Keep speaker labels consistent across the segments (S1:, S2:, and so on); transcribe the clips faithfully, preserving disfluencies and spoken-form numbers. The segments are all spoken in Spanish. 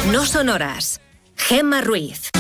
S1: No Sonoras. Gemma Ruiz.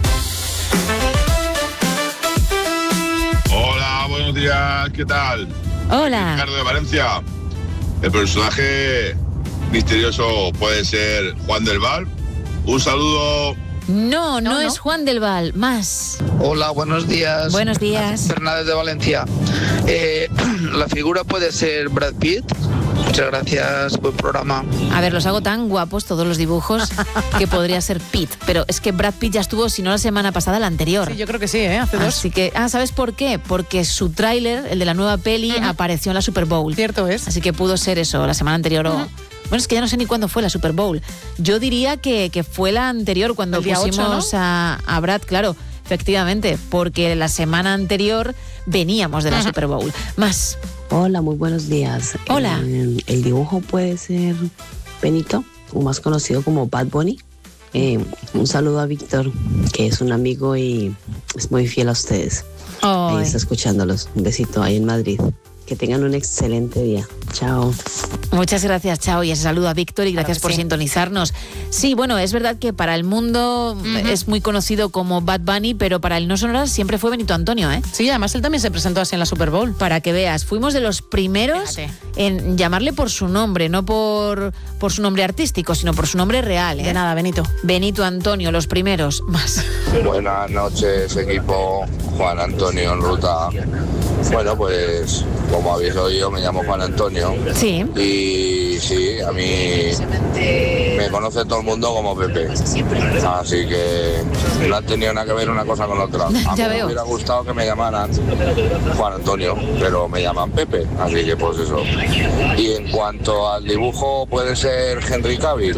S2: Hola, buenos días, ¿qué tal?
S3: Hola.
S2: Ricardo de Valencia. El personaje misterioso puede ser Juan del Val. Un saludo.
S3: No, no,
S4: No, no.
S3: es Juan del Val, más.
S5: Hola, buenos días.
S3: Buenos días.
S5: Fernández de Valencia. Eh, la figura puede ser Brad Pitt. Muchas gracias, buen programa.
S3: A ver, los hago tan guapos todos los dibujos que podría ser Pitt, pero es que Brad Pitt ya estuvo, si no la semana pasada, la anterior.
S4: Sí, yo creo que sí, ¿eh? Hace dos.
S3: Así que, ah, ¿sabes por qué? Porque su tráiler, el de la nueva peli,
S4: Ujú.
S3: apareció en la Super Bowl.
S4: Cierto es.
S3: Así que pudo ser eso, la semana anterior o...
S4: Ujú.
S3: Bueno, es que ya no sé ni cuándo fue la Super Bowl. Yo diría que, que fue la anterior, cuando
S4: El día
S3: pusimos
S4: ocho, ¿no?
S3: a, a Brad, claro, efectivamente, porque la semana anterior veníamos de la
S4: Ujú.
S3: Super Bowl. Más.
S6: Hola, muy buenos días.
S3: Hola.
S6: Eh, el dibujo puede ser Benito, o más conocido como Bad Bunny. Eh, un saludo a Víctor, que es un amigo y es muy fiel a ustedes. Ahí
S3: Ay.
S6: está escuchándolos. Un besito ahí en Madrid. Que tengan un excelente día. Chao.
S3: Muchas gracias, Chao, y ese saludo a Víctor y gracias
S4: Claro que
S3: por
S4: sí.
S3: sintonizarnos. Sí, bueno, es verdad que para el mundo
S4: Ujú.
S3: es muy conocido como Bad Bunny, pero para el No Sonoras siempre fue Benito Antonio, ¿eh?
S4: Sí, además él también se presentó así en la Super Bowl.
S3: Para que veas, fuimos de los primeros
S4: Fíjate.
S3: en llamarle por su nombre, no por, por su nombre artístico, sino por su nombre real, ¿eh?
S4: De nada, Benito.
S3: Benito Antonio, los primeros, más.
S2: Buenas noches, equipo. Juan Antonio en ruta. Bueno, pues como habéis oído, me llamo Juan Antonio.
S3: Sí.
S2: Y sí, a mí me conoce todo el mundo como Pepe. Así que no ha tenido nada que ver una cosa con otra. A mí
S3: Ya
S2: me
S3: veo.
S2: hubiera gustado que me llamaran Juan Antonio, pero me llaman Pepe. Así que pues eso. Y en cuanto al dibujo, puede ser Henry Cavill.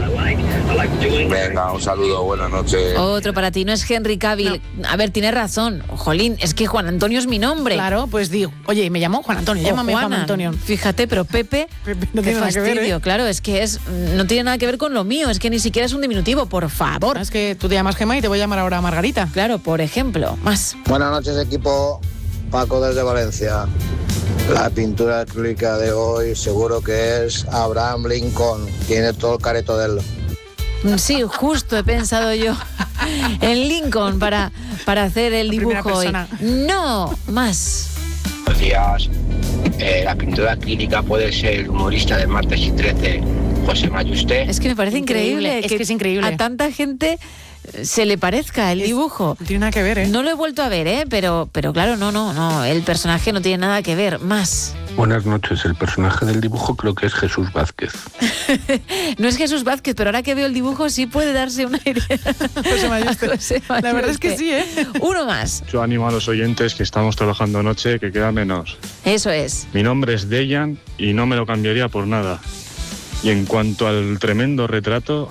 S2: Venga, un saludo, buenas noches.
S3: Otro para ti, no es Henry Cavill. A ver, tienes razón. Jolín, es que Juan Antonio es mi nombre.
S4: Claro, pues digo, oye, me llamo Juan Antonio,
S3: O
S4: llámame Juan
S3: Juanan.
S4: Antonio.
S3: Fíjate, pero Pepe,
S4: Pepe no
S3: qué
S4: tiene nada que ver,
S3: fastidio.
S4: ¿eh?
S3: Claro, es que es no tiene nada que ver con lo mío, es que ni siquiera es un diminutivo, por favor.
S4: Es que tú te llamas Gemma y te voy a llamar ahora Margarita.
S3: Claro, por ejemplo, más.
S7: Buenas noches, equipo. Paco desde Valencia. La pintura acrílica de hoy seguro que es Abraham Lincoln. Tiene todo el careto de él.
S3: Sí, justo he pensado yo en Lincoln para, para hacer el
S4: La primera
S3: dibujo hoy.
S4: persona.
S3: No, más.
S8: Buenos días. Eh, la pintura clínica puede ser el humorista de Martes y trece, José Mayusté.
S3: Es que me parece increíble,
S4: Increíble, es que es increíble.
S3: a tanta gente se le parezca el
S4: Es-
S3: dibujo.
S4: No tiene nada que ver, ¿eh?
S3: No lo he vuelto a ver, ¿eh? Pero, pero claro, no, no, no. El personaje no tiene nada que ver. Más.
S9: Buenas noches, el personaje del dibujo creo que es Jesús Vázquez.
S3: No es Jesús Vázquez, pero ahora que veo el dibujo sí puede darse una idea.
S4: José Mayuste.
S3: José
S4: La verdad es que
S3: Mayuste.
S4: sí, ¿eh?
S3: Uno más.
S9: Yo animo a los oyentes que estamos trabajando noche, que queda menos.
S3: Eso es.
S9: Mi nombre es Dejan y no me lo cambiaría por nada. Y en cuanto al tremendo retrato,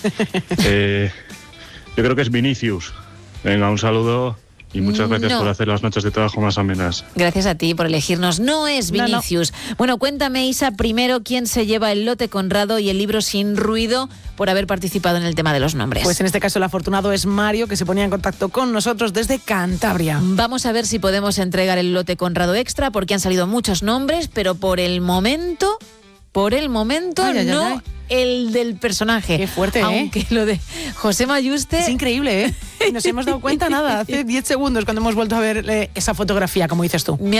S9: eh, yo creo que es Vinicius. Venga, un saludo y muchas gracias
S3: No.
S9: por hacer las noches de trabajo más amenas.
S3: Gracias a ti por elegirnos. No es
S4: No, no.
S3: Vinicius. Bueno, cuéntame, Isa, primero quién se lleva el lote Conrado y el libro Sin Ruido por haber participado en el tema de los nombres.
S4: Pues en este caso el afortunado es Mario, que se ponía en contacto con nosotros desde Cantabria.
S3: Vamos a ver si podemos entregar el lote Conrado Extra porque han salido muchos nombres, pero por el momento, por el momento
S4: Ay, ay, ay,
S3: no
S4: ay.
S3: el del personaje.
S4: Qué fuerte, ¿eh?
S3: Aunque lo de José Mayuste...
S4: Es increíble, ¿eh? Y nos hemos dado cuenta nada, hace diez segundos cuando hemos vuelto a ver eh, esa fotografía, como dices tú.
S3: me